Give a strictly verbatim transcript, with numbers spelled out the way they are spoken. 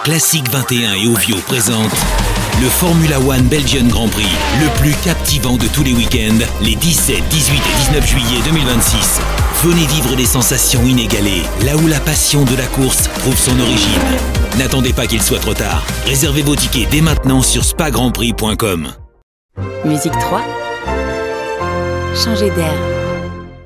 Classique vingt et un et Ovio présentent le Formula One Belgian Grand Prix, le plus captivant de tous les week-ends, les dix-sept, dix-huit et dix-neuf juillet deux mille vingt-six. Venez vivre des sensations inégalées, là où la passion de la course trouve son origine. N'attendez pas qu'il soit trop tard. Réservez vos tickets dès maintenant sur spa grand prix point com. Musique trois. Changer d'air.